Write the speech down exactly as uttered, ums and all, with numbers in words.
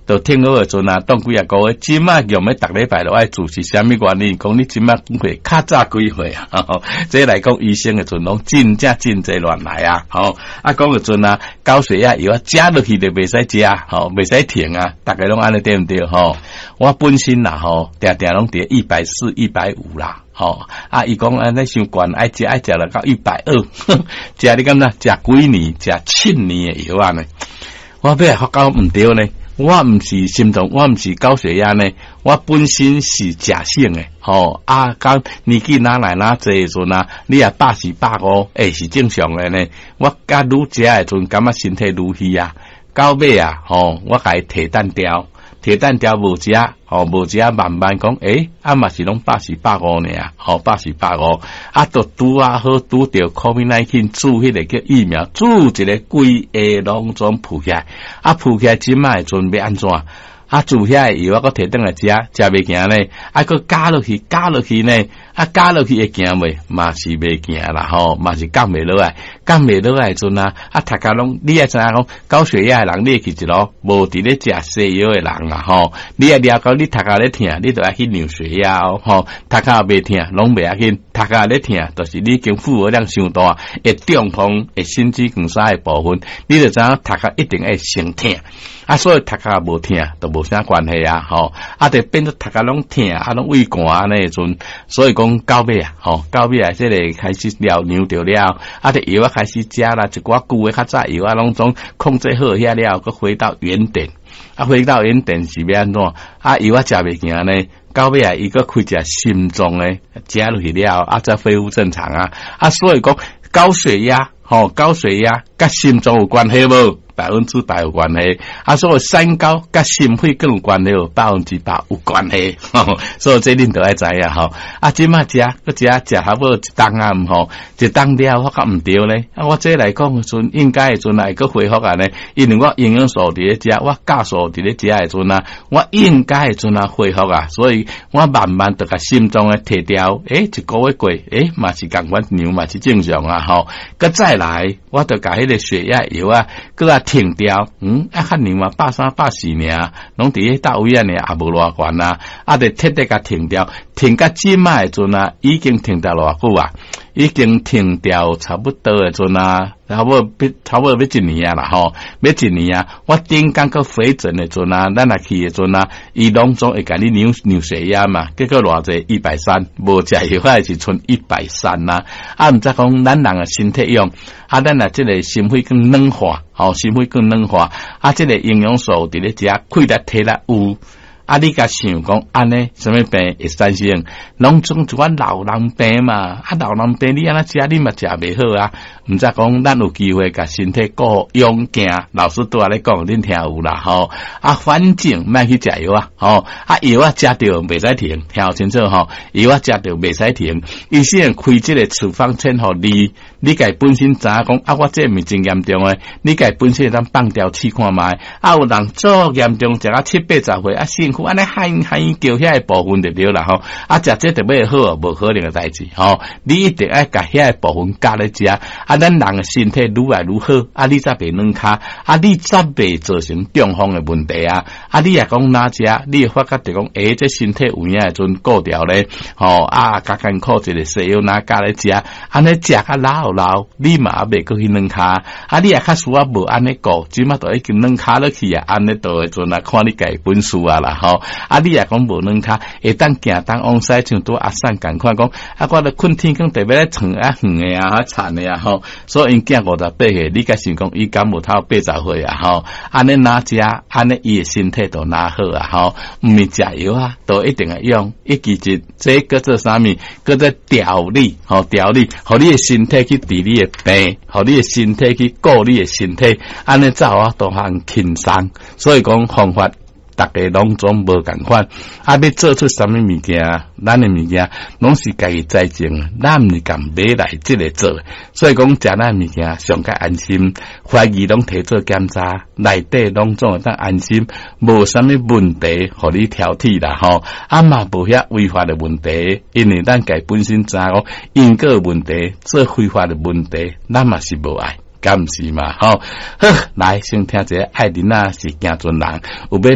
都听好诶阵啊，当几啊个月，即马用诶逐礼拜都爱做是虾米原因？讲你即马会较早几岁啊？吼，这来讲医生诶阵拢真正真侪乱来啊！吼，啊讲诶阵啊，高血压药啊，食落去就袂使食，吼，袂使停啊，逐个拢安尼对毋对？吼，我本身啦，吼，定定拢伫一百四、一百五啦。吼、哦、啊！伊讲安尼伤悬，爱食爱食了到一百二，食你感觉食几年，食七年诶药啊呢？我要发觉毋对呢，我毋是心脏，我毋是高血压呢，我本身是假性诶。吼、哦、啊，讲年纪哪来哪济诶阵啊，你也百四百五，诶是正常诶呢。我甲愈食诶阵，感觉身体愈虚啊。到尾啊，吼、哦，我甲伊提蛋条。铁蛋条无食，吼无食，慢慢讲，诶，啊嘛是拢百四百五尔，吼百四百五，啊，都拄啊好拄着 COVID 十九 注迄个叫疫苗，注一个规下拢总扑起来，啊扑起来即卖阵要安怎？啊，注遐药我搁摕转来食，食袂行呢，啊，搁加落去，加落去呢，啊，加落去会行袂？嘛是袂行啦，吼，嘛是降袂落来，降袂落来阵啊，啊，大家拢你也知影讲，高血压诶人你去一路无伫咧食西药诶人啊，吼，你也了解你头壳咧疼，你著爱去量血压哦，吼，头壳袂疼，拢袂要紧，头壳咧疼，就是你已经负荷量伤大，会中风，会心肌梗塞诶部分，你著知影头壳一定会先疼，啊，所以头壳无疼都无啥关系啊，吼，啊，得变做头壳拢疼，啊，拢胃寒安尼阵，所以讲到尾啊，吼，到尾啊，即个开始疗养着了，啊，得药啊开始食啦，一寡久诶较早药啊，拢总控制好遐了，佮回到原点，啊，回到原点是要安怎？啊，药啊食袂行呢，到尾啊，伊佮开只心脏诶，食落去了，啊，才恢复正常啊，啊，所以讲高血压，吼，高血压甲心脏有关系无？百分之百有关系，啊，所以三高甲心肺更有关系，百分之百有关系，吼，所以这恁都爱知影吼。啊，即马食，搁食食差不多一当啊，毋吼，一当了我觉毋对咧。啊，我这来讲诶阵，应该诶阵啊，会搁恢复啊呢，因为我营养素伫咧食，我酵素伫咧食诶阵啊，我应该诶阵啊恢复啊，所以我慢慢著甲心脏诶摕掉，诶，一个月过，诶，嘛是共款量嘛是正常啊，吼。搁再来，我著甲迄个血压药啊，搁啊。停掉，嗯，啊，较年嘛，百三百四尔，拢伫迄大位啊，呢也无偌悬啊，啊，得彻底甲停掉，停甲即卖诶阵啊，已经停掉偌久啊，已经停掉差不多诶阵啊，差不多差不多要一年啊啦吼，要一年啊，我顶工个回诊诶阵啊，咱若去诶阵啊，伊拢总会甲你量量血压嘛，结果偌济一百三，无食药还是剩一百三啦，啊，毋则讲咱人诶身体用，啊，咱若即个心肺更软化。吼、哦，心肺更软化，啊，即、這个营养素伫咧食，气力体力有，啊，你甲想讲安尼，什么病会产生？拢总一款老人病嘛，啊，老人病你安怎食，你嘛食袂好啊。毋则讲，咱有机会甲身体顾用行，老师拄仔咧讲，恁听有啦吼。啊，反正莫去食药啊，吼、哦，啊药啊食着袂使停，听清楚吼，药啊食着袂使停。医生开即个处方签互你，你家本身知影讲啊，我这毋是真严重诶，你家本身当放掉试看卖。啊，有人做严重，食啊七八十岁啊，辛苦安尼喊喊叫遐个部分就对啦吼。啊，食这特别好，无可能诶代志吼。你一定爱甲遐个部分加咧食啊。咱人嘅身體愈來愈好，啊，你才袂軟骹，啊，你才袂造成中風嘅問題啊，啊，你也講哪食，你會發覺就講，誒，這身體有影會陣顧掉咧，吼、哦，啊，加艱苦一個西藥哪加咧食，安尼食較老老，你嘛袂過去軟骹，啊，你也較輸啊無安尼顧，即馬都已經軟骹落去啊，安尼倒會陣啊，看你家本事啊啦，吼，啊，你也講無軟骹，會當行當往西像拄阿散共款講，啊，我咧困天光特別咧床啊遠誒啊，慘誒啊，吼。所以因囝五十八歲，你甲想講伊敢有透八十歲啊？吼，安尼哪食，安尼伊誒身體都哪好啊？吼，毋是食藥啊，都一定會用。一其一，這個做啥物？叫做調理，吼調理，互你誒身體去治你誒病，互你誒身體去顧你誒身體，安尼才有法度通輕鬆。所以講方法。大家拢總無共款，啊！要做出什麼物件，咱誒物件攏是家己知情，咱毋是共買來即個做，所以講食咱物件上較安心，懷疑攏提做檢查，內底攏總會當安心，無什麼問題，互你挑剔啦吼，啊嘛無遐違法誒問題，因為咱家本身知講因果問題，做違法誒問題，咱嘛是無愛。敢毋是嘛？吼，好，來先聽一下，愛人啊是行船人，有要。